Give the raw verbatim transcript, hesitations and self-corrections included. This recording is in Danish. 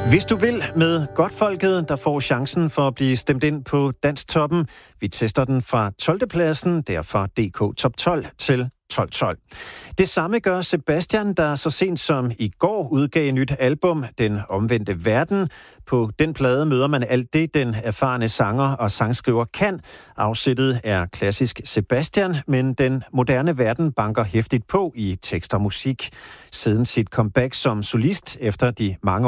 Hvis du vil med Godtfolket, der får chancen for at blive stemt ind på Dansktoppen. Vi tester den fra tolvte pladsen, derfor D K Top tolv til tolv tolv. Det samme gør Sebastian, der så sent som i går udgav et nyt album, Den Omvendte Verden. På den plade møder man alt det, den erfarne sanger og sangskriver kan. Afsættet er klassisk Sebastian, men den moderne verden banker hæftigt på i tekst og musik. Siden sit comeback som solist efter de mange